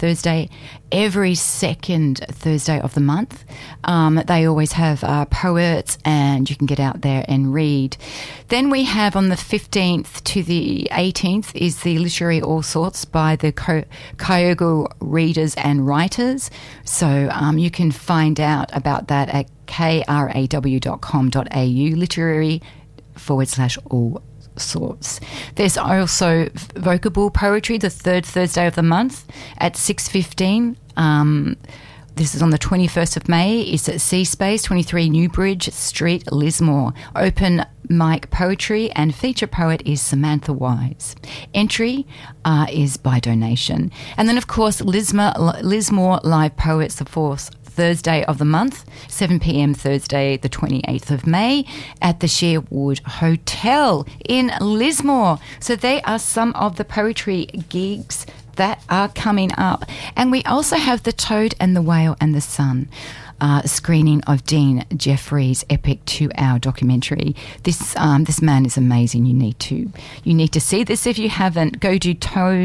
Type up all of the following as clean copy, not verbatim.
Thursday, every second Thursday of the month. They always have poets, and you can get out there and read. Then we have on the 15th to the 18th is the Literary All Sorts by the Kyogo readers and writers. So you can find out about that at kraw.com.au, literary/all sorts. There's also Vocable Poetry, the third Thursday of the month at 6:15. This is on the 21st of May. It's at C Space, 23 Newbridge Street, Lismore. Open mic poetry, and feature poet is Samantha Wise. Entry is by donation. And then, of course, Lismore Live Poets, the fourth Thursday of the month, 7 p.m. Thursday, the 28th of May, at the Sherwood Hotel in Lismore. So they are some of the poetry gigs that are coming up. And we also have The Toad and the Whale and the Sun, screening of Dean Jeffrey's epic 2-hour documentary. This man is amazing. You need to see this if you haven't. Go to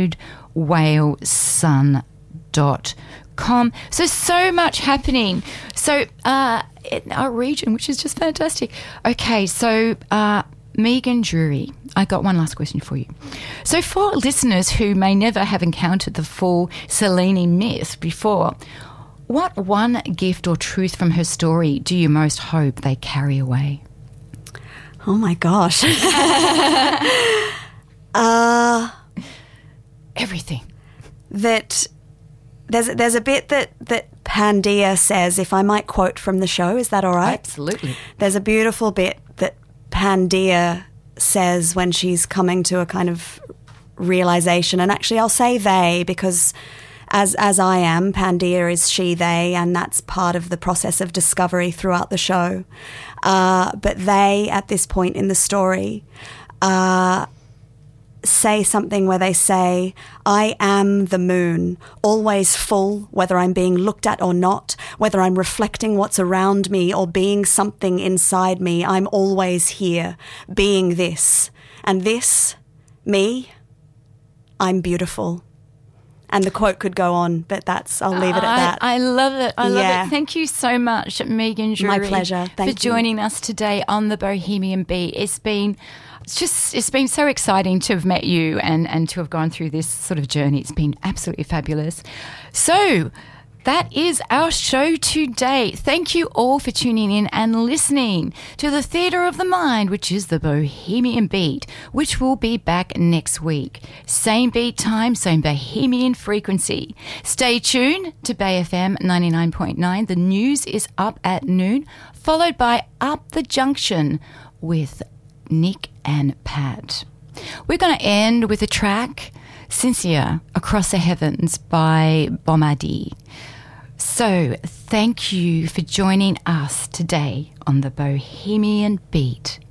toadwhalesun.com. So much happening. So in our region, which is just fantastic. Okay, so Megan Drury, I got one last question for you. So for listeners who may never have encountered the full Selene myth before, what one gift or truth from her story do you most hope they carry away? Oh my gosh. Everything. That there's a bit that Pandia says, if I might quote from the show, is that all right? Absolutely. There's a beautiful bit that Pandia says when she's coming to a kind of realization, and actually I'll say they because as I am, Pandia is she, they, and that's part of the process of discovery throughout the show. But they, at this point in the story, say something where they say, I am the moon, always full, whether I'm being looked at or not, whether I'm reflecting what's around me or being something inside me, I'm always here, being this. And this, me, I'm beautiful. And the quote could go on, but I'll leave it at that. I love it. I love it. Thank you so much, Megan Drury. My pleasure. Thank you for joining us today on the Bohemian Beat. It's been so exciting to have met you and to have gone through this sort of journey. It's been absolutely fabulous. So that is our show today. Thank you all for tuning in and listening to the Theatre of the Mind, which is the Bohemian Beat, which will be back next week. Same beat time, same Bohemian frequency. Stay tuned to Bay FM 99.9. The news is up at noon, followed by Up the Junction with Nick and Pat. We're going to end with a track, Cynthia, Across the Heavens by Bombardier. So thank you for joining us today on the Bohemian Beat.